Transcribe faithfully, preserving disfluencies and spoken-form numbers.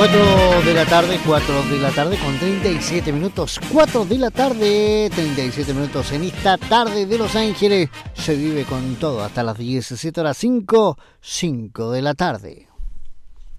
cuatro de la tarde, cuatro de la tarde con treinta y siete minutos. cuatro de la tarde, treinta y siete minutos en esta tarde de Los Ángeles. Se vive con todo hasta las diecisiete horas cinco, cinco de la tarde.